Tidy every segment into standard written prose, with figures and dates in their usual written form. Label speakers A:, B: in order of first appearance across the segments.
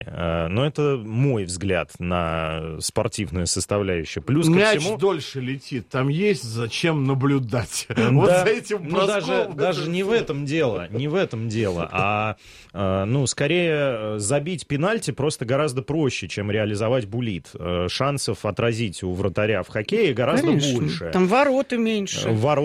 A: Но это мой взгляд на спортивную составляющую. Плюс
B: мяч
A: ко всему...
B: дольше летит, там есть зачем наблюдать. Вот за этим броском.
A: Даже не в этом дело, скорее забить пенальти просто гораздо проще, чем реализовать буллит. Шансов отразить у вратаря в хоккее гораздо больше.
C: Там ворота меньше.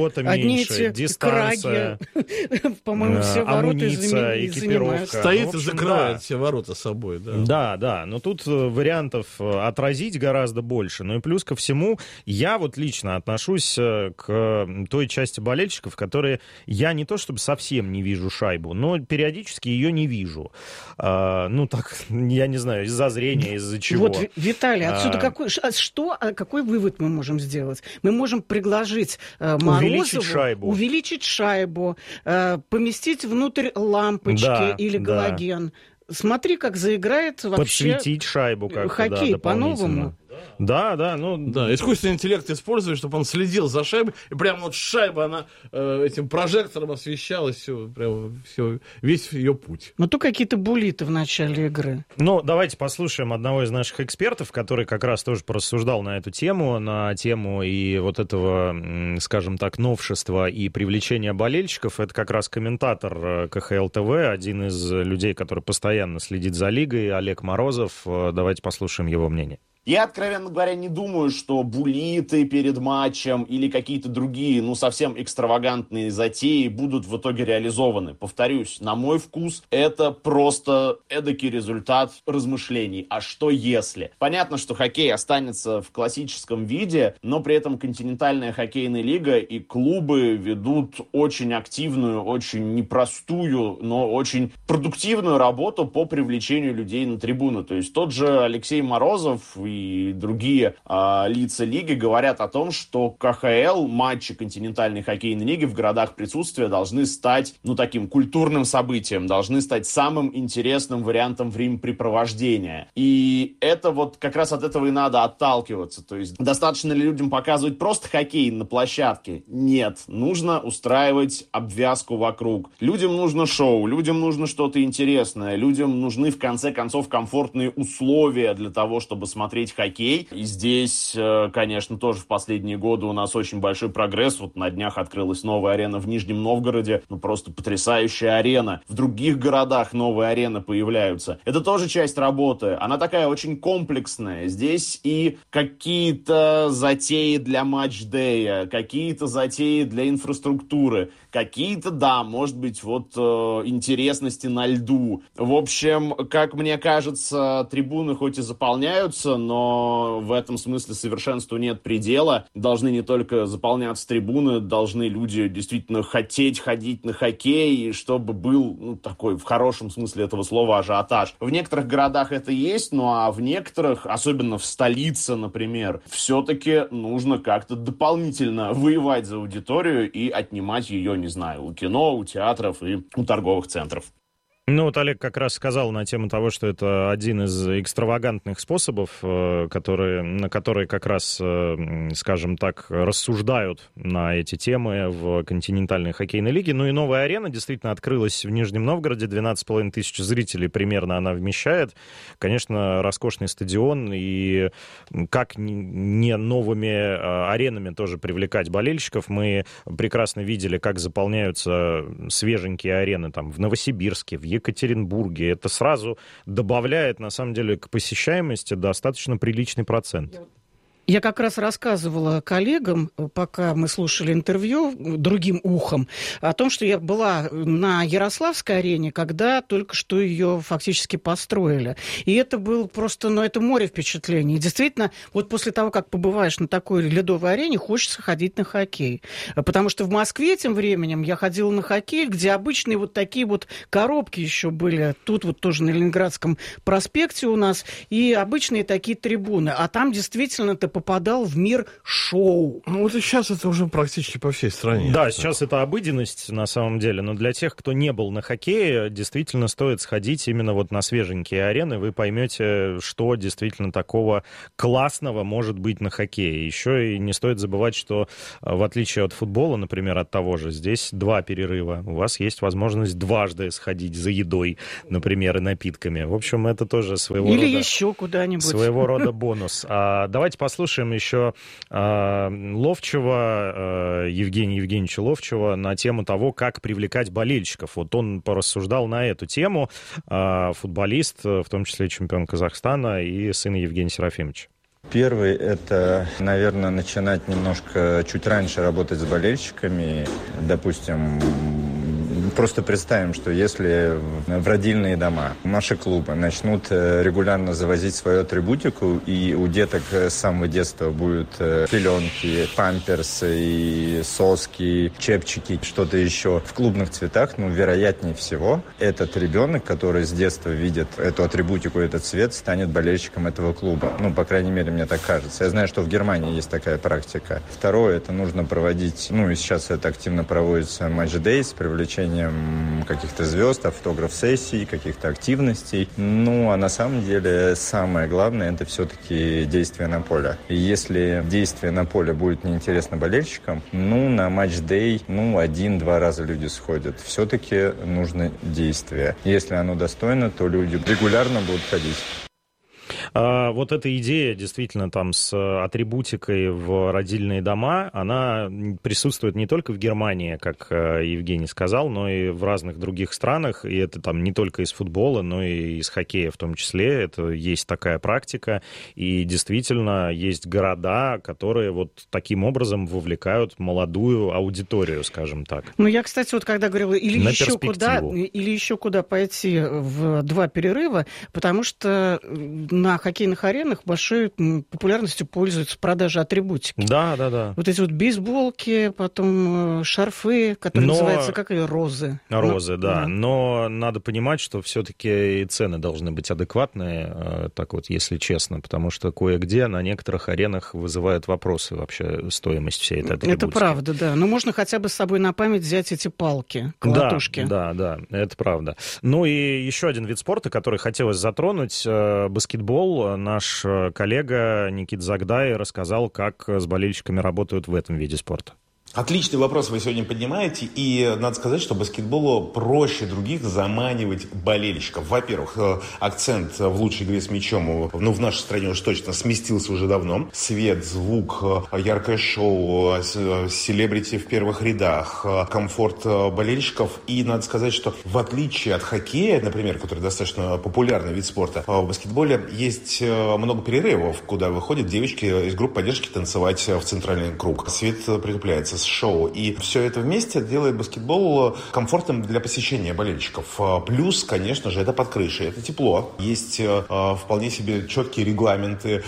A: Дистанция.
C: По-моему, все ворота
A: экипировка.
B: Стоит и закрывает все ворота собой.
A: Да, но тут вариантов отразить гораздо больше. Ну и плюс ко всему, я вот лично отношусь к той части болельщиков, которые я не то чтобы совсем не вижу шайбу, но периодически ее не вижу. Я не знаю, из-за зрения, из-за чего.
C: Вот, Виталий, отсюда какой вывод мы можем сделать? Мы можем предложить Морозову увеличить шайбу, поместить внутрь лампочки или галоген. Смотри, как заиграет вообще
A: подсветить шайбу как-то,
C: хоккей по-новому.
A: Да,
B: искусственный интеллект использует, чтобы он следил за шайбой, и прямо вот шайба, она этим прожектором освещалась, весь ее путь.
C: Но то какие-то буллиты в начале игры.
A: Давайте послушаем одного из наших экспертов, который как раз тоже порассуждал на эту тему, и вот этого, скажем так, новшества и привлечения болельщиков. Это как раз комментатор КХЛ ТВ, один из людей, который постоянно следит за лигой, Олег Морозов. Давайте послушаем его мнение.
D: Я, откровенно говоря, не думаю, что буллиты перед матчем или какие-то другие, совсем экстравагантные затеи будут в итоге реализованы. Повторюсь, на мой вкус, это просто эдакий результат размышлений. А что если? Понятно, что хоккей останется в классическом виде, но при этом континентальная хоккейная лига и клубы ведут очень активную, очень непростую, но очень продуктивную работу по привлечению людей на трибуну. То есть тот же Алексей Морозов и другие лица лиги говорят о том, что КХЛ, матчи континентальной хоккейной лиги в городах присутствия должны стать, таким культурным событием, должны стать самым интересным вариантом времяпрепровождения. И это вот как раз от этого и надо отталкиваться. То есть достаточно ли людям показывать просто хоккей на площадке? Нет. Нужно устраивать обвязку вокруг. Людям нужно шоу, людям нужно что-то интересное, людям нужны, в конце концов, комфортные условия для того, чтобы смотреть хоккей. И здесь, конечно, тоже в последние годы у нас очень большой прогресс. Вот на днях открылась новая арена в Нижнем Новгороде. Просто потрясающая арена. В других городах новые арены появляются. Это тоже часть работы. Она такая очень комплексная. Здесь и какие-то затеи для матч-дэя, какие-то затеи для инфраструктуры, какие-то, может быть, интересности на льду. В общем, как мне кажется, трибуны хоть и заполняются, но в этом смысле совершенству нет предела. Должны не только заполняться трибуны, должны люди действительно хотеть ходить на хоккей, и чтобы был, такой, в хорошем смысле этого слова, ажиотаж. В некоторых городах это есть, а в некоторых, особенно в столице, например, все-таки нужно как-то дополнительно воевать за аудиторию и отнимать ее, не знаю, у кино, у театров и у торговых центров.
A: Олег как раз сказал на тему того, что это один из экстравагантных способов, на которые как раз, скажем так, рассуждают на эти темы в континентальной хоккейной лиге. И новая арена действительно открылась в Нижнем Новгороде, 12,5 тысяч зрителей примерно она вмещает. Конечно, роскошный стадион, и как не новыми аренами тоже привлекать болельщиков. Мы прекрасно видели, как заполняются свеженькие арены там в Новосибирске, в Екатеринбурге. Это сразу добавляет, на самом деле, к посещаемости достаточно приличный процент.
C: Я как раз рассказывала коллегам, пока мы слушали интервью другим ухом, о том, что я была на Ярославской арене, когда только что ее фактически построили. И это было просто, это море впечатлений. И действительно, вот после того, как побываешь на такой ледовой арене, хочется ходить на хоккей. Потому что в Москве тем временем я ходила на хоккей, где обычные такие коробки еще были. Тут тоже на Ленинградском проспекте у нас. И обычные такие трибуны. А там действительно ты попадал в мир шоу.
B: Ну вот и сейчас это уже практически по всей стране.
A: Да, сейчас это обыденность на самом деле, но для тех, кто не был на хоккее, действительно стоит сходить именно вот на свеженькие арены, вы поймете, что действительно такого классного может быть на хоккее. Еще и не стоит забывать, что в отличие от футбола, например, от того же, здесь 2 перерыва. У вас есть возможность дважды сходить за едой, например, и напитками. В общем, это тоже своего рода...
C: Или еще куда-нибудь.
A: Своего рода бонус. Давайте послушаем еще Ловчева, Евгения Евгеньевича Ловчева на тему того, как привлекать болельщиков. Вот он порассуждал на эту тему. Футболист, в том числе чемпион Казахстана и сын Евгения Серафимовича.
E: Первый – это, наверное, начинать немножко чуть раньше работать с болельщиками. Допустим, просто представим, что если в родильные дома наши клубы начнут регулярно завозить свою атрибутику, и у деток с самого детства будут пеленки, памперсы, и соски, чепчики, что-то еще в клубных цветах, вероятнее всего, этот ребенок, который с детства видит эту атрибутику, этот цвет, станет болельщиком этого клуба. По крайней мере, мне так кажется. Я знаю, что в Германии есть такая практика. Второе, это нужно проводить, и сейчас это активно проводится, матч-дэй с привлечением каких-то звезд, автограф-сессий, каких-то активностей. А на самом деле самое главное – это все-таки действие на поле. И если действие на поле будет неинтересно болельщикам, на матч-дэй, 1-2 раза люди сходят. Все-таки нужно действие. Если оно достойно, то люди регулярно будут ходить.
A: Вот эта идея действительно там с атрибутикой в родильные дома, она присутствует не только в Германии, как Евгений сказал, но и в разных других странах. И это там не только из футбола, но и из хоккея в том числе. Это есть такая практика. И действительно есть города, которые вот таким образом вовлекают молодую аудиторию, скажем так.
C: Я, кстати, когда говорила, или еще куда пойти в 2 перерыва, потому что на хоккейных аренах большой популярностью пользуются продажи атрибутики.
A: Да.
C: Вот эти бейсболки, потом шарфы, которые называются розы.
A: Розы, да. Но надо понимать, что все-таки и цены должны быть адекватные, так вот, если честно, потому что кое-где на некоторых аренах вызывают вопросы вообще стоимость всей этой атрибутики.
C: Это правда, да. Но можно хотя бы с собой на память взять эти палки, колотушки.
A: Да, это правда. И еще один вид спорта, который хотелось затронуть, баскетбол. Наш коллега Никита Загдай рассказал, как с болельщиками работают в этом виде спорта.
F: Отличный вопрос вы сегодня поднимаете, и надо сказать, что баскетболу проще других заманивать болельщиков. Во-первых, акцент в лучшей игре с мячом, в нашей стране уж точно сместился уже давно. Свет, звук, яркое шоу, селебрити в первых рядах, комфорт болельщиков. И надо сказать, что в отличие от хоккея, например, который достаточно популярный вид спорта, в баскетболе есть много перерывов, куда выходят девочки из групп поддержки танцевать в центральный круг. Свет притупляется с шоу. И все это вместе делает баскетбол комфортным для посещения болельщиков. Плюс, конечно же, это под крышей, это тепло. Есть вполне себе четкие регламенты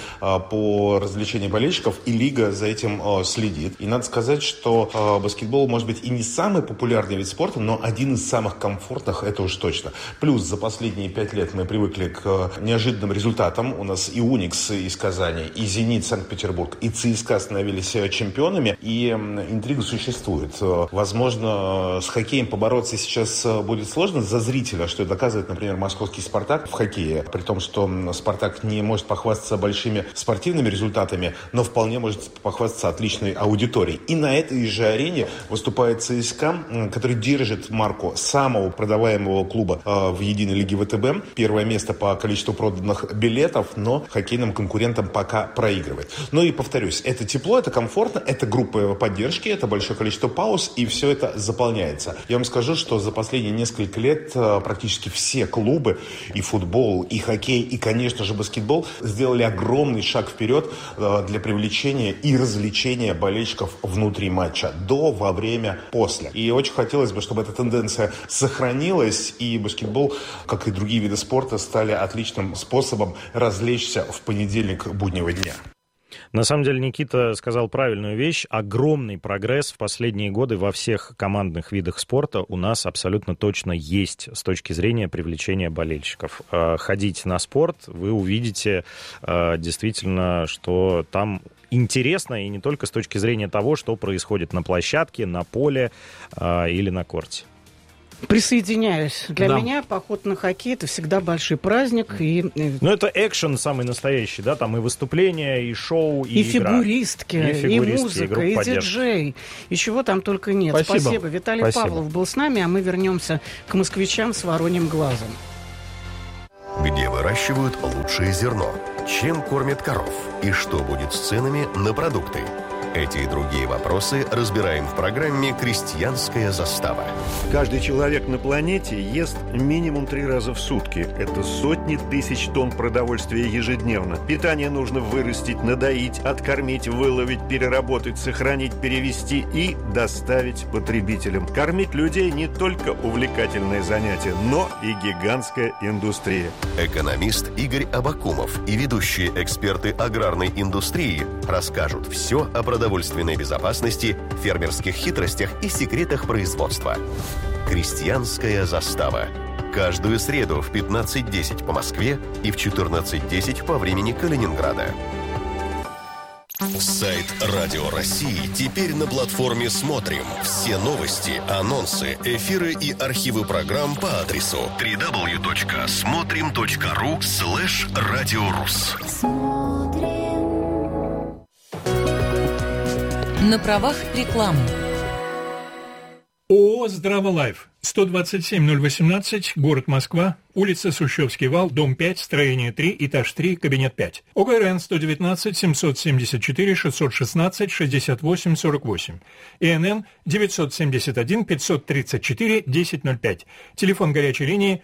F: по развлечению болельщиков, и лига за этим следит. И надо сказать, что баскетбол, может быть, и не самый популярный вид спорта, но один из самых комфортных, это уж точно. Плюс за последние 5 лет мы привыкли к неожиданным результатам. У нас и Уникс из Казани, и Зенит Санкт-Петербург, и ЦСКА становились чемпионами, и интрига существует. Возможно, с хоккеем побороться сейчас будет сложно за зрителя, что доказывает, например, московский «Спартак» в хоккее, при том, что «Спартак» не может похвастаться большими спортивными результатами, но вполне может похвастаться отличной аудиторией. И на этой же арене выступает ЦСКА, который держит марку самого продаваемого клуба в единой лиге ВТБ. Первое место по количеству проданных билетов, но хоккейным конкурентам пока проигрывает. И повторюсь, это тепло, это комфортно, это группа поддержки, это большое количество пауз, и все это заполняется. Я вам скажу, что за последние несколько лет практически все клубы, и футбол, и хоккей, и, конечно же, баскетбол, сделали огромный шаг вперед для привлечения и развлечения болельщиков внутри матча, до, во время, после. И очень хотелось бы, чтобы эта тенденция сохранилась, и баскетбол, как и другие виды спорта, стали отличным способом развлечься в понедельник буднего дня.
A: На самом деле Никита сказал правильную вещь. Огромный прогресс в последние годы во всех командных видах спорта у нас абсолютно точно есть с точки зрения привлечения болельщиков. Ходите на спорт, вы увидите действительно, что там интересно, и не только с точки зрения того, что происходит на площадке, на поле или на корте.
C: Присоединяюсь. Для меня поход на хоккей — это всегда большой праздник.
A: Ну, это экшен самый настоящий, да? Там и выступления, и шоу, и игра.
C: Фигуристки, и музыка, и диджей. И чего там только нет. Спасибо. Виталий Павлов был с нами, а мы вернемся к москвичам с вороньим глазом.
G: Где выращивают лучшее зерно? Чем кормят коров? И что будет с ценами на продукты? Эти и другие вопросы разбираем в программе «Крестьянская застава».
H: Каждый человек на планете ест минимум 3 раза в сутки. Это сотни тысяч тонн продовольствия ежедневно. Питание нужно вырастить, надоить, откормить, выловить, переработать, сохранить, перевести и доставить потребителям. Кормить людей не только увлекательное занятие, но и гигантская индустрия.
G: Экономист Игорь Абакумов и ведущие эксперты аграрной индустрии расскажут все о продовольственной безопасности, фермерских хитростях и секретах производства. «Крестьянская застава». Каждую среду в 15:10 по Москве и в 14:10 по времени Калининграда. Сайт Радио России теперь на платформе «Смотрим». Все новости, анонсы, эфиры и архивы программ по адресу www.смотрим.ру/радиорус.
I: На правах рекламы.
J: ООО «Здраволайф», 127-018, город Москва, улица Сущевский вал, дом 5, строение 3, этаж 3, кабинет 5. ОГРН 119-774-616-68-48. ИНН 971-534-1005. Телефон горячей линии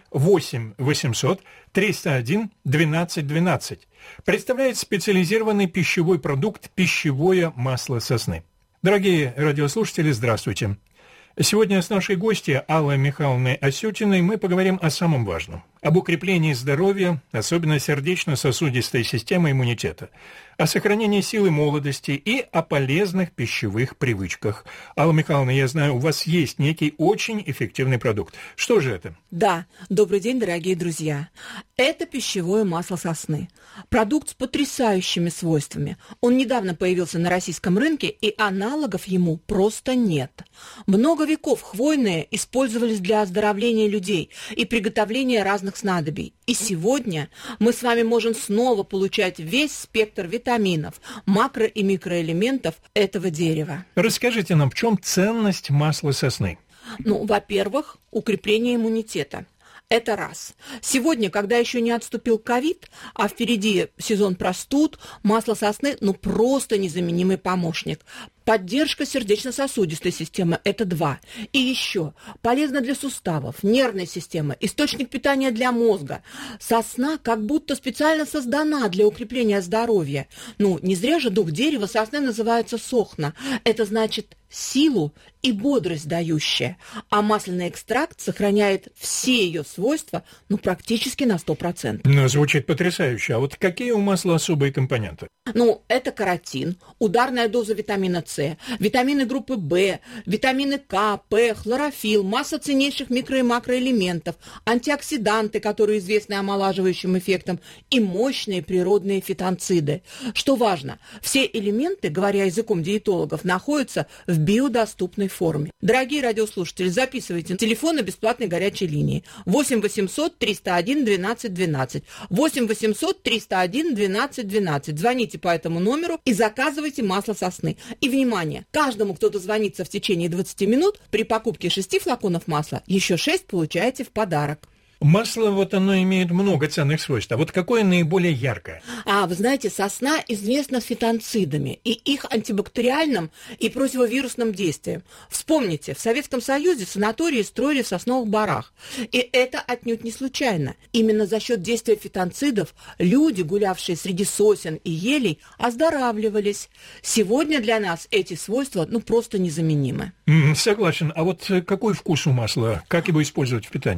J: 8-800-301-1212. Представляет специализированный пищевой продукт «Пищевое масло сосны». Дорогие радиослушатели, здравствуйте. Сегодня с нашей гостьей Аллой Михайловной Осютиной мы поговорим о самом важном. Об укреплении здоровья, особенно сердечно-сосудистой системы иммунитета, о сохранении силы молодости и о полезных пищевых привычках. Алла Михайловна, я знаю, у вас есть некий очень эффективный продукт. Что же это?
K: Да, добрый день, дорогие друзья. Это пищевое масло сосны. Продукт с потрясающими свойствами. Он недавно появился на российском рынке, и аналогов ему просто нет. Много веков хвойные использовались для оздоровления людей и приготовления разных снадобий. И сегодня мы с вами можем снова получать весь спектр витаминов, макро- и микроэлементов этого дерева.
J: Расскажите нам, в чем ценность масла сосны?
K: Во-первых, укрепление иммунитета. Это раз. Сегодня, когда еще не отступил ковид, а впереди сезон простуд, масло сосны просто незаменимый помощник. Поддержка сердечно-сосудистой системы – это 2. И еще полезно для суставов, нервной системы, источник питания для мозга. Сосна как будто специально создана для укрепления здоровья. Не зря же дух дерева сосны называется сохна. Это значит силу и бодрость дающая. А масляный экстракт сохраняет все ее свойства практически на 100%.
J: Звучит потрясающе. А вот какие у масла особые компоненты?
K: Это каротин, ударная доза витамина С, витамины группы В, витамины К, П, хлорофилл, масса ценнейших микро- и макроэлементов, антиоксиданты, которые известны омолаживающим эффектом, и мощные природные фитонциды. Что важно, все элементы, говоря языком диетологов, находятся в биодоступной форме. Дорогие радиослушатели, записывайте телефоны бесплатной горячей линии 8 800 301 12 12, 8 800 301 12 12. Звоните по этому номеру и заказывайте масло сосны. И, внимание, каждому, кто дозвонится в течение 20 минут, при покупке 6 флаконов масла, еще 6 получаете в подарок.
J: Масло, оно имеет много ценных свойств. А вот какое наиболее яркое?
K: Вы знаете, сосна известна фитонцидами и их антибактериальным и противовирусным действием. Вспомните, в Советском Союзе санатории строили в сосновых борах. И это отнюдь не случайно. Именно за счет действия фитонцидов люди, гулявшие среди сосен и елей, оздоравливались. Сегодня для нас эти свойства просто незаменимы.
J: Согласен. А вот какой вкус у масла? Как его использовать в питании?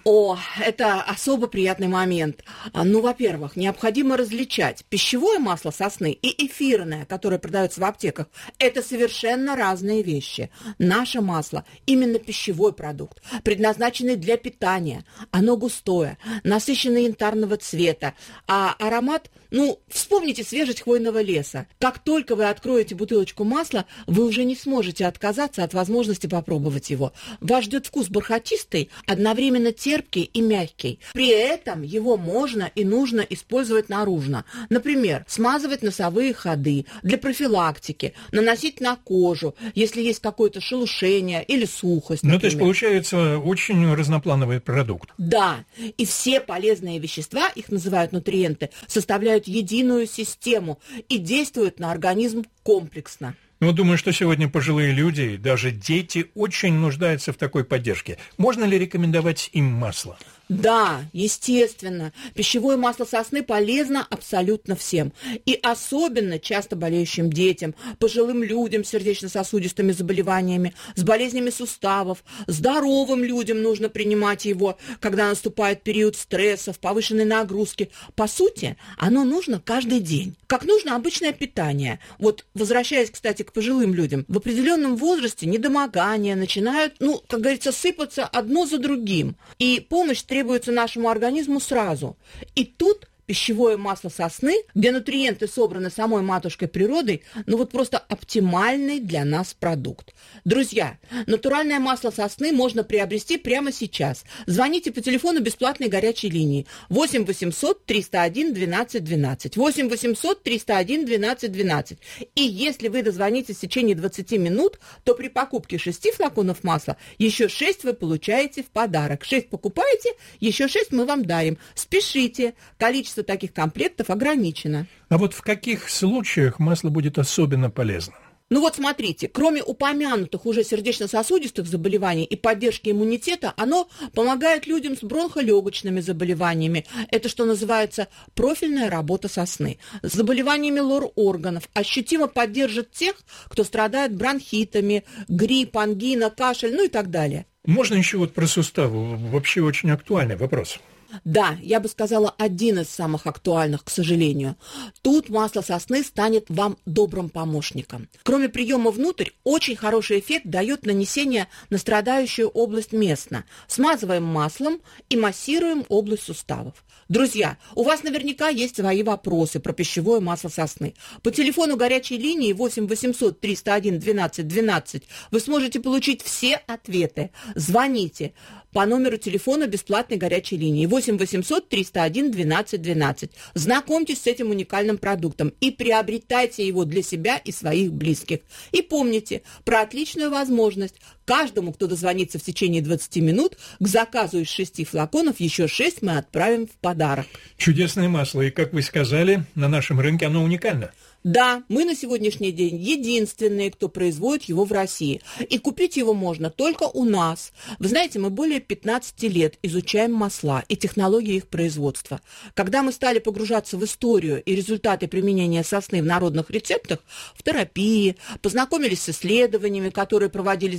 K: О, это особо приятный момент. Ну, во-первых, необходимо различать пищевое масло сосны и эфирное, которое продается в аптеках. Это совершенно разные вещи. Наше масло именно пищевой продукт, предназначенный для питания. Оно густое, насыщенное янтарного цвета, а аромат, вспомните свежесть хвойного леса. Как только вы откроете бутылочку масла, вы уже не сможете отказаться от возможности попробовать его. Вас ждет вкус бархатистый, одновременно терпкий и мягкий. При этом его можно и нужно использовать наружно. Например, смазывать носовые ходы для профилактики, наносить на кожу, если есть какое-то шелушение или сухость.
J: То есть получается очень разноплановый продукт.
K: Да, и все полезные вещества, их называют нутриенты, составляют единую систему и действуют на организм комплексно.
J: Думаю, что сегодня пожилые люди, даже дети, очень нуждаются в такой поддержке. Можно ли рекомендовать им масло?
K: Да, естественно. Пищевое масло сосны полезно абсолютно всем. И особенно часто болеющим детям, пожилым людям с сердечно-сосудистыми заболеваниями, с болезнями суставов. Здоровым людям нужно принимать его, когда наступает период стрессов, повышенной нагрузки. По сути, оно нужно каждый день. Как нужно обычное питание. Возвращаясь, кстати, к пожилым людям, в определенном возрасте недомогания начинают, как говорится, сыпаться одно за другим. И помощь требуется нашему организму сразу. И тут пищевое масло сосны, где нутриенты собраны самой матушкой природой, просто оптимальный для нас продукт. Друзья, натуральное масло сосны можно приобрести прямо сейчас. Звоните по телефону бесплатной горячей линии 8 800 301 12 12. 8 800 301 12 12. И если вы дозвонитесь в течение 20 минут, то при покупке 6 флаконов масла еще 6 вы получаете в подарок. 6 покупаете, еще 6 мы вам дарим. Спешите, количество таких комплектов ограничено.
J: А в каких случаях масло будет особенно полезно?
K: Смотрите, кроме упомянутых уже сердечно-сосудистых заболеваний и поддержки иммунитета, оно помогает людям с бронхолегочными заболеваниями. Это, что называется, профильная работа сосны. С заболеваниями лор-органов ощутимо поддержит тех, кто страдает бронхитами, грипп, ангина, кашель, и так далее.
J: Можно еще про суставы? Вообще очень актуальный вопрос.
K: Да, я бы сказала, один из самых актуальных, к сожалению. Тут масло сосны станет вам добрым помощником. Кроме приема внутрь, очень хороший эффект дает нанесение на страдающую область местно. Смазываем маслом и массируем область суставов. Друзья, у вас наверняка есть свои вопросы про пищевое масло сосны. По телефону горячей линии 8 800 301 12 12 вы сможете получить все ответы. Звоните по номеру телефона бесплатной горячей линии 8 800 301 12 12. Знакомьтесь с этим уникальным продуктом и приобретайте его для себя и своих близких. И помните про отличную возможность. Каждому, кто дозвонится в течение 20 минут, к заказу из 6 флаконов еще 6 мы отправим в подарок.
J: Чудесное масло, и, как вы сказали, на нашем рынке оно уникально.
K: Да, мы на сегодняшний день единственные, кто производит его в России. И купить его можно только у нас. Вы знаете, мы более 15 лет изучаем масла и технологии их производства. Когда мы стали погружаться в историю и результаты применения сосны в народных рецептах, в терапии, познакомились с исследованиями, которые проводились в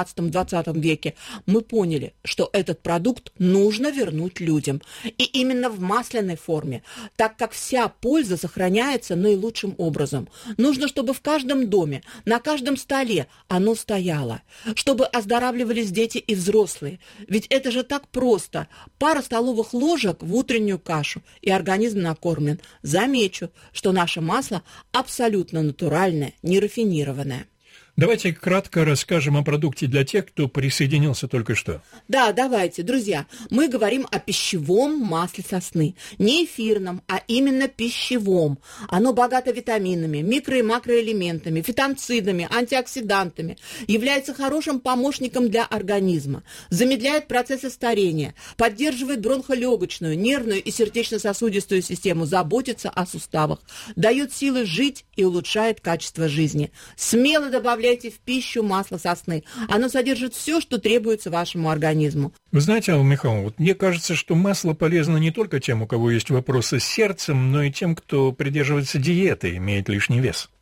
K: 19-20 веке, мы поняли, что этот продукт нужно вернуть людям. И именно в масляной форме, так как вся польза сохраняется наилучшим образом. Нужно, чтобы в каждом доме, на каждом столе оно стояло, чтобы оздоравливались дети и взрослые. Ведь это же так просто. Пара столовых ложек в утреннюю кашу, и организм накормлен. Замечу, что наше масло абсолютно натуральное, нерафинированное.
J: Давайте кратко расскажем о продукте для тех, кто присоединился только что.
K: Да, давайте, друзья. Мы говорим о пищевом масле сосны. Не эфирном, а именно пищевом. Оно богато витаминами, микро- и макроэлементами, фитонцидами, антиоксидантами. Является хорошим помощником для организма. Замедляет процессы старения. Поддерживает бронхолегочную, нервную и сердечно-сосудистую систему. Заботится о суставах. Дает силы жить и улучшает качество жизни. Смело добавляйте в пищу масло сосны. Оно содержит все, что требуется вашему организму.
J: Вы знаете, Алла Михайловна, мне кажется, что масло полезно не только тем, у кого есть вопросы с сердцем, но и тем, кто придерживается диеты и имеет лишний вес.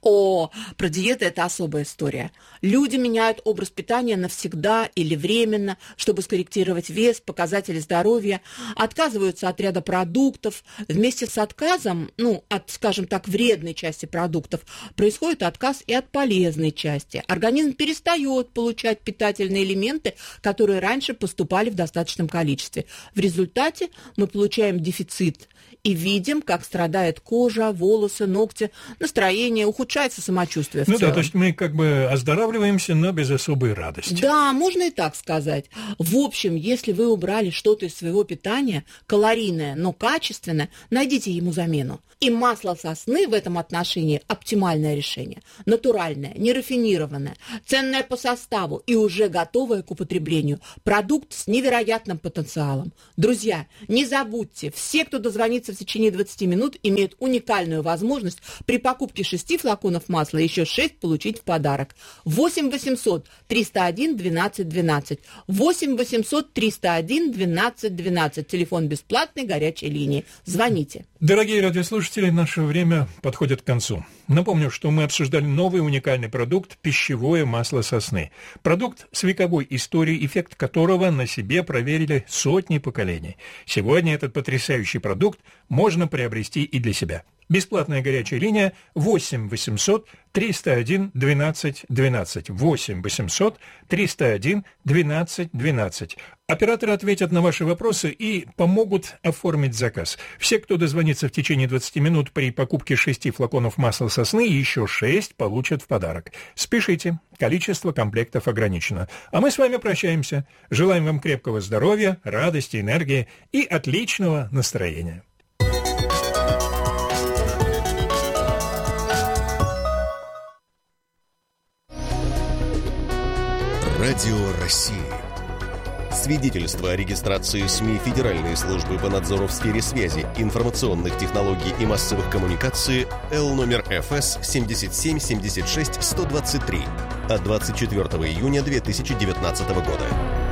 K: Про диеты это особая история. Люди меняют образ питания навсегда или временно, чтобы скорректировать вес, показатели здоровья, отказываются от ряда продуктов. Вместе с отказом, от, скажем так, вредной части продуктов, происходит отказ и от полезной части. Организм перестает получать питательные элементы, которые раньше поступали в достаточном количестве. В результате мы получаем дефицит и видим, как страдает кожа, волосы, ногти, настроение, ухудшается самочувствие в целом.
J: То есть мы как бы оздоравливаемся, но без особой радости.
K: Да, можно и так сказать. В общем, если вы убрали что-то из своего питания, калорийное, но качественное, найдите ему замену. И масло сосны в этом отношении оптимальное решение. Натуральное, нерафинированное, ценное по составу и уже готовое к употреблению. Продукт с невероятным потенциалом. Друзья, не забудьте, все, кто дозвонится в течение 20 минут, имеют уникальную возможность при покупке 6 флаконов масла еще 6 получить в подарок. 8 800 301 12 12. 8 800 301 12 12. Телефон бесплатной горячей линии. Звоните.
J: Дорогие радиослушатели, наше время подходит к концу. Напомню, что мы обсуждали новый уникальный продукт – пищевое масло сосны. Продукт с вековой историей, эффект которого на себе проверили сотни поколений. Сегодня этот потрясающий продукт можно приобрести и для себя. Бесплатная горячая линия 8 800 301 12 12. 8 800 301 12 12. Операторы ответят на ваши вопросы и помогут оформить заказ. Все, кто дозвонится в течение 20 минут при покупке 6 флаконов масла сосны, еще 6 получат в подарок. Спешите, количество комплектов ограничено. А мы с вами прощаемся. Желаем вам крепкого здоровья, радости, энергии и отличного настроения.
G: Радио России. Свидетельство о регистрации СМИ Федеральной службы по надзору в сфере связи, информационных технологий и массовых коммуникаций Л номер ФС 7776-123 от 24 июня 2019 года.